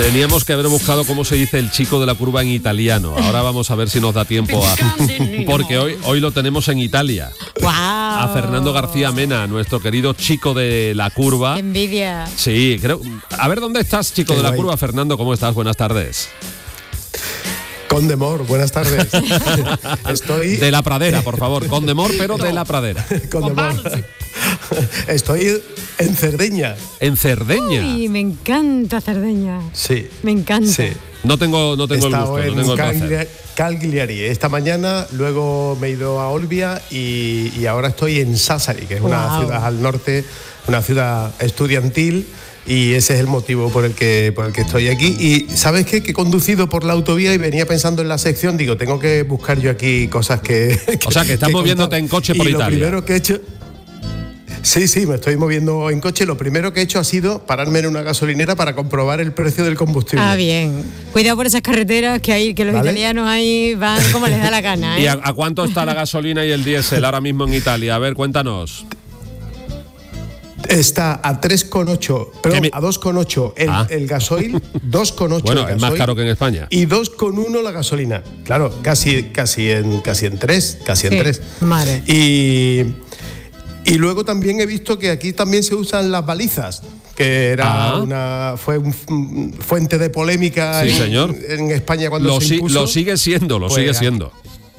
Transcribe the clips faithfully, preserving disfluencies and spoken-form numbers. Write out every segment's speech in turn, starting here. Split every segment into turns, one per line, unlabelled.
Teníamos que haber buscado cómo se dice el chico de la curva en italiano. Ahora vamos a ver si nos da tiempo a... Porque hoy, hoy lo tenemos en Italia.
¡Wow!
A Fernando García Mena, nuestro querido chico de la curva.
¡Qué envidia!
Sí, creo... A ver, ¿dónde estás, chico
Qué
de la
guay.
curva? Fernando, ¿cómo estás? Buenas tardes.
Condemor, buenas tardes. Estoy...
De la Pradera, por favor. Condemor, pero de la Pradera.
Condemor. Estoy en Cerdeña.
En Cerdeña.
Uy, me encanta Cerdeña.
Sí.
Me encanta.
Sí.
No tengo, no tengo
He
el
estado
gusto, no
en
tengo el
Cagliari,
placer.
Cagliari esta mañana, luego me he ido a Olbia y, y ahora estoy en Sassari, que es una
Wow.
ciudad al norte, una ciudad estudiantil, y ese es el motivo por el que por el que estoy aquí. Y ¿sabes qué? Que he conducido por la autovía y venía pensando en la sección, digo, tengo que buscar yo aquí cosas que... que
O sea, que estás
que
moviéndote
contar.
en coche por
y
Italia.
Lo primero que he hecho... Sí, sí, me estoy moviendo en coche. Lo primero que he hecho ha sido pararme en una gasolinera para comprobar el precio del combustible.
Ah, bien. Cuidado por esas carreteras que hay, que los
¿Vale?
italianos ahí van como les da la gana, ¿eh?
¿Y a, a cuánto está la gasolina y el diésel ahora mismo en Italia? A ver, cuéntanos.
Está a tres coma ocho, perdón,
mi-
a dos coma ocho el,
Ah.
el gasoil, dos coma ocho
Bueno,
el
es más
gasoil
caro que en España.
y dos coma uno la gasolina. Claro, casi, casi en casi en tres, casi en
Sí,
tres.
madre.
Y, y luego también he visto que aquí también se usan las balizas, que era
Ah.
una fue un f- fuente de polémica
Sí,
en,
señor.
en España cuando
Lo,
se
si-
impuso.
lo sigue siendo, lo
Pues
sigue
aquí-
siendo.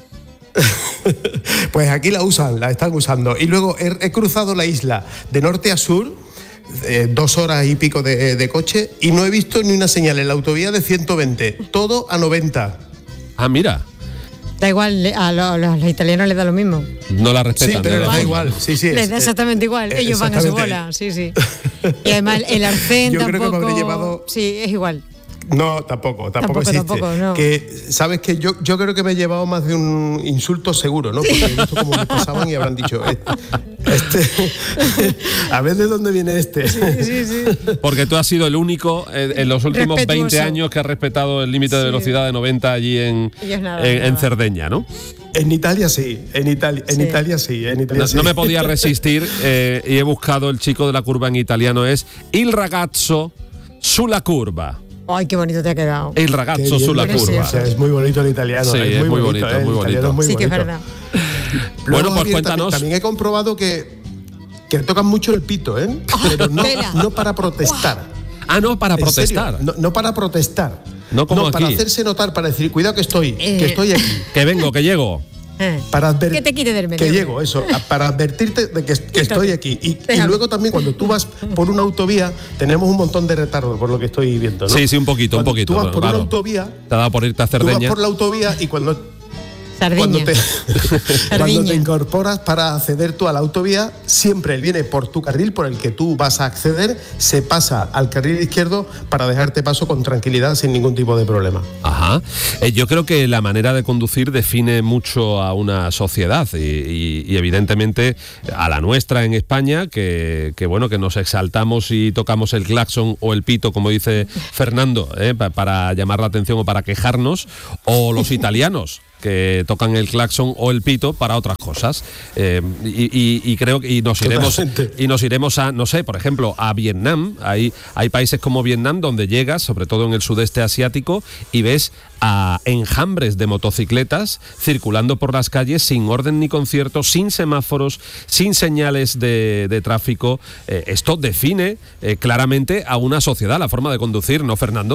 Pues aquí la usan, la están usando. Y luego he, he cruzado la isla de norte a sur, eh, dos horas y pico de, de coche, y no he visto ni una señal en la autovía de ciento veinte, todo a noventa.
Ah, mira,
Da igual, le- a los, los- los italianos les da lo mismo.
no la
Sí,
respetan.
pero
de
les da
verdad.
igual. Sí, sí,
Les
es-
da exactamente igual.
eh,
Ellos van a su
exactamente.
bola, sí, sí. Y además el arcén
Yo creo que me
tampoco...
habré llevado-
Sí, es igual.
No, tampoco, tampoco,
Tampoco,
existe.
tampoco, no.
Que, ¿sabes qué? Yo, yo creo que me he llevado más de un insulto seguro, ¿no? Porque he visto cómo me pasaban y habrán dicho, este, este a ver de dónde viene este.
Sí, sí.
Porque tú has sido el único eh, en los últimos
Respetuoso.
veinte años que ha respetado el límite de
Sí.
velocidad de noventa allí en,
Ellos nada,
en, en
nada.
Cerdeña, ¿no?
En Italia sí, en Italia, en
Sí.
Italia sí, en Italia
No,
sí.
no me podía resistir eh, y he buscado el chico de la curva en italiano, es il ragazzo sulla curva.
Ay, qué bonito te ha quedado.
Il
Qué
ragazzo
bien,
sulla
precioso.
curva.
O sea, es muy bonito el italiano.
Sí,
es,
es
muy
muy
bonito,
bonito,
¿eh?
muy
El italiano
bonito.
es muy
Sí, que es
bonito.
verdad.
Luego,
Bueno, pues
Javier,
cuéntanos.
También, también he comprobado que, que tocan mucho el pito, ¿eh? Pero no,
tela.
no para protestar.
Ah, no, para
En
protestar.
serio, no, no para protestar.
No como
para
aquí.
hacerse notar, para decir, cuidado que estoy,
Eh.
que estoy aquí.
Que vengo, que llego.
Eh.
Para adver-
Que te quite del medio.
Que llego, eso, a- para advertirte de que, que estoy aquí. Y, y
Déjame.
luego también cuando tú vas por una autovía, tenemos un montón de retardo, por lo que estoy viendo, ¿no?
Sí, sí, un poquito, un
Cuando
poquito,
Tú vas
pero
por
claro.
una autovía,
Te ha dado por irte a
tú vas
Cerdeña.
por la autovía y cuando
Sardiña.
Cuando te, cuando te
Sardiña.
incorporas para acceder tú a la autovía, siempre él viene por tu carril por el que tú vas a acceder, se pasa al carril izquierdo para dejarte paso con tranquilidad sin ningún tipo de problema.
Ajá. Eh, yo creo que la manera de conducir define mucho a una sociedad y, y- y evidentemente a la nuestra en España, que, que bueno, que nos exaltamos y tocamos el claxon o el pito, como dice Fernando, eh, pa- para llamar la atención o para quejarnos, o los italianos, que tocan el claxon o el pito para otras cosas. Eh, y, y- y creo que y nos iremos
Totalmente.
y nos iremos a, no sé, por ejemplo, a Vietnam. Hay, hay países como Vietnam donde llegas, sobre todo en el sudeste asiático, y ves a enjambres de motocicletas circulando por las calles sin orden ni concierto, sin semáforos, sin señales de, de tráfico. Eh, esto define eh, claramente a una sociedad, la forma de conducir, ¿no, Fernando?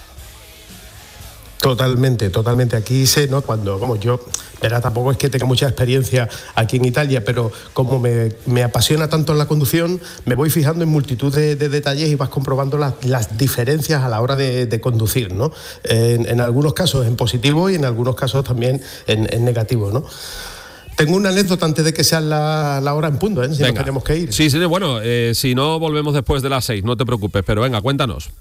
Totalmente, totalmente. Aquí sé, ¿no? Cuando, como yo, verá, tampoco es que tenga mucha experiencia aquí en Italia, pero como me, me apasiona tanto la conducción, me voy fijando en multitud de, de detalles y vas comprobando las, las diferencias a la hora de, de conducir, ¿no? En, en algunos casos en positivo y en algunos casos también en, en negativo, ¿no? Tengo una anécdota antes de que sea la, la hora en punto, ¿eh? Si nos tenemos que ir.
Sí, sí, bueno, eh, si no, volvemos después de las seis, no te preocupes, pero venga, cuéntanos.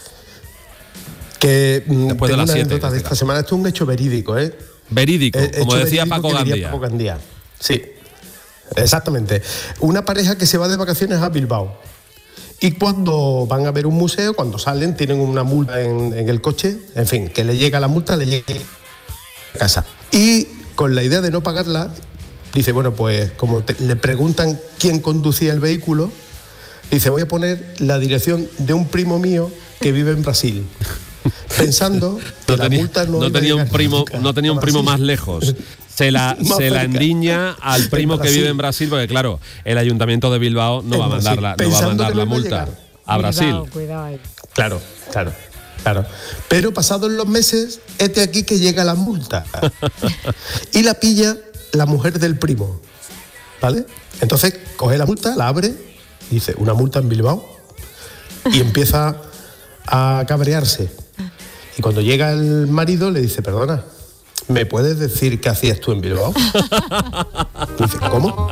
Que mm,
Después de
tengo
las
una
siete,
anécdota
en
de
este
esta
caso.
semana. Esto es un hecho verídico, ¿eh?
Verídico,
Eh,
como
hecho
decía
verídico
Paco
que diría
Gandía.
Paco Gandía. Sí, exactamente. Una pareja que se va de vacaciones a Bilbao. Y cuando van a ver un museo, cuando salen, tienen una multa en, en el coche. En fin, que le llega la multa, le llega a casa. Y con la idea de no pagarla, dice, bueno, pues como te- le preguntan quién conducía el vehículo, Dice, voy a poner la dirección de un primo mío que vive en Brasil. Pensando que
no tenía,
la multa no,
no tenía un primo, no tenía un primo más lejos. Se la, se la endiña al primo que vive en Brasil, porque claro, el Ayuntamiento de Bilbao no va a mandar la, no va a mandar la multa a Brasil.
Cuidado, cuidado ahí.
Claro, claro, claro. Pero pasados los meses, este aquí que llega la multa. Y la pilla la mujer del primo. ¿Vale? Entonces coge la multa, la abre, y dice, una multa en Bilbao. Y empieza a cabrearse. Y cuando llega el marido le dice, perdona, ¿me puedes decir qué hacías tú en Bilbao? Y dice, ¿cómo?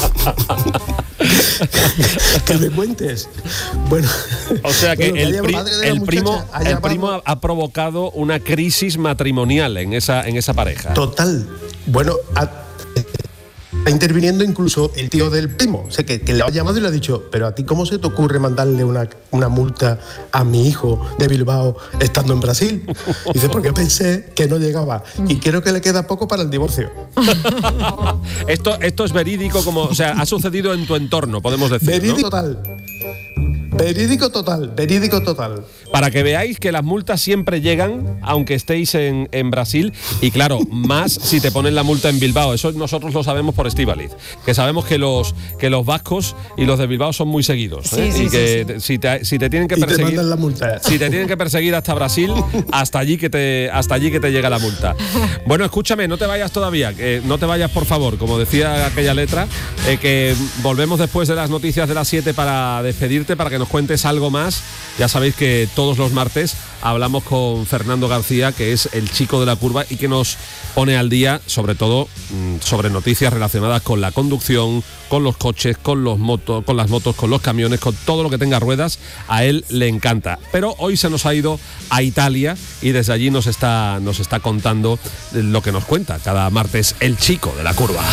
Que me cuentes. Bueno,
o sea que
bueno,
el, pri, el
muchacha,
primo, el primo ha, ha provocado una crisis matrimonial en esa, en esa pareja.
Total. Bueno, a, está interviniendo incluso el tío del primo, o sea, que, que le ha llamado y le ha dicho, pero a ti ¿cómo se te ocurre mandarle una, una multa a mi hijo de Bilbao estando en Brasil? Dice, porque pensé que no llegaba y creo que le queda poco para el divorcio.
esto, esto es verídico, como, o sea, ha sucedido en tu entorno, podemos decir,
Verídico,
¿no?
total. Verídico total, verídico total.
Para que veáis que las multas siempre llegan, aunque estéis en, en Brasil, y claro, más si te ponen la multa en Bilbao. Eso nosotros lo sabemos por Estíbaliz, que sabemos que los que los vascos y los de Bilbao son muy seguidos, ¿eh?
Sí, sí,
y que
sí, sí.
si te si te tienen que
y
perseguir,
te mandan la multa.
si te tienen que perseguir hasta Brasil, hasta allí que te hasta allí que te llega la multa. Bueno, escúchame, no te vayas todavía, que no te vayas por favor, como decía aquella letra, eh, que volvemos después de las noticias de las siete para despedirte, para que nos cuentes algo más. Ya sabéis que todos los martes hablamos con Fernando García, que es el chico de la curva y que nos pone al día, sobre todo sobre noticias relacionadas con la conducción, con los coches, con los motos, con las motos, con los camiones, con todo lo que tenga ruedas. A él le encanta. Pero hoy se nos ha ido a Italia y desde allí nos está, nos está contando lo que nos cuenta cada martes el chico de la curva.